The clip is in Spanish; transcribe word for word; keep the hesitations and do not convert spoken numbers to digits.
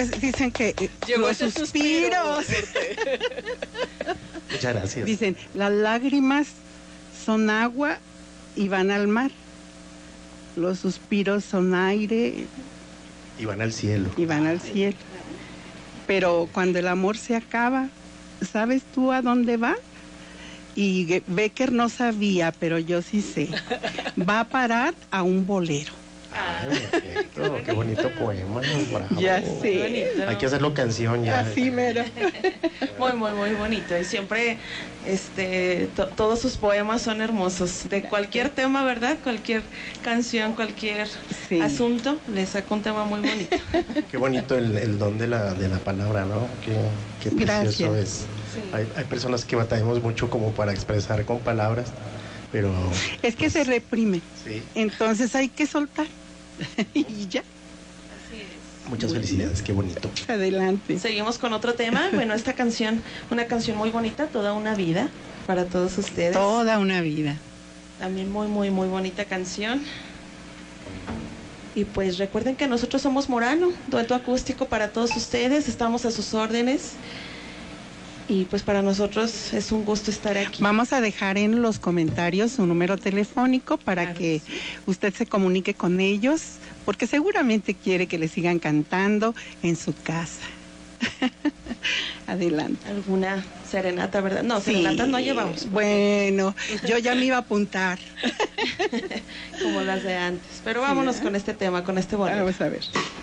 Pues dicen que eh, Llegó los ese suspiros. suspiro. Muchas gracias. Dicen, las lágrimas son agua y van al mar. Los suspiros son aire Y van al cielo. y van al cielo. Pero cuando el amor se acaba, ¿sabes tú a dónde va? Y Ge- Becker no sabía, pero yo sí sé. Va a parar a un bolero. Ay, perfecto, qué bonito poema. Bravo. Ya Muy sé. bonito. Hay que hacerlo canción ya. Así mero. Muy, muy, muy bonito. Y siempre, este, to- todos sus poemas son hermosos. De cualquier tema, ¿verdad? Cualquier canción, cualquier Sí. asunto, le saca un tema muy bonito. Qué bonito el, el don de la, de la palabra, ¿no? Qué, qué precioso Gracias. es. Sí. Hay, hay personas que batallamos mucho como para expresar con palabras, pero Es que se reprime. sí. Entonces hay que soltar. Y ya, Así es. Muchas felicidades, qué bonito. adelante. Seguimos con otro tema. Bueno, esta canción, una canción muy bonita, Toda una vida, para todos ustedes. Toda una vida. También muy, muy, muy bonita canción. Y pues recuerden que nosotros somos Morano, dueto acústico para todos ustedes, estamos a sus órdenes. Y pues para nosotros es un gusto estar aquí. Vamos a dejar en los comentarios su número telefónico para Claro, que sí. usted se comunique con ellos, porque seguramente quiere que le sigan cantando en su casa. Adelante. ¿Alguna serenata, verdad? No, Sí. serenatas no llevamos, Bueno, yo ya me iba a apuntar. como las de antes. Pero vámonos Sí, ¿eh? con este tema, con este bolero. Vamos a ver.